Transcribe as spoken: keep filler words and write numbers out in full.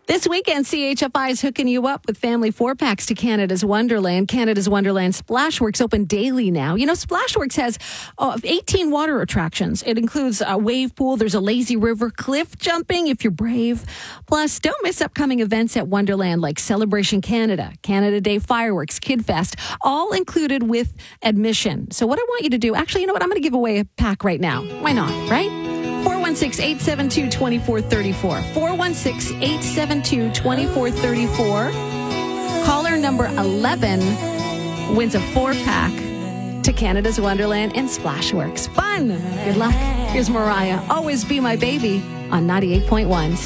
This weekend, C H F I is hooking you up with family four-packs to Canada's Wonderland. Canada's Wonderland Splashworks open daily now. You know, Splashworks has uh, eighteen water attractions. It includes a wave pool. There's a lazy river, cliff jumping if you're brave. Plus, don't miss upcoming events at Wonderland like Celebration Canada, Canada Day Fireworks, Kid Fest, all included with admission. So what I want you to do, actually, you know what? I'm going to give away a pack right now. Why not, right? four one six, eight seven two, two four three four. four one six, eight seven two, two four three four. Caller number eleven wins a four-pack to Canada's Wonderland and Splashworks. Fun! Good luck. Here's Mariah. Always Be My Baby on ninety-eight point one.